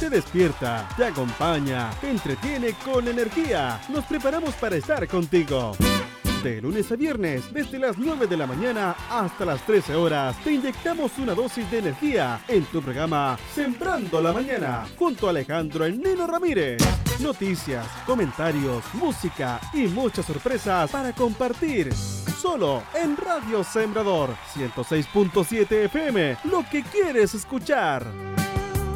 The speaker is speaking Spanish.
te despierta, te acompaña, te entretiene con energía. Nos preparamos para estar contigo. De lunes a viernes, desde las 9 de la mañana hasta las 13 horas, te inyectamos una dosis de energía en tu programa Sembrando la Mañana, junto a Alejandro El Nino Ramírez. Noticias, comentarios, música y muchas sorpresas para compartir. Solo en Radio Sembrador 106.7 FM, lo que quieres escuchar.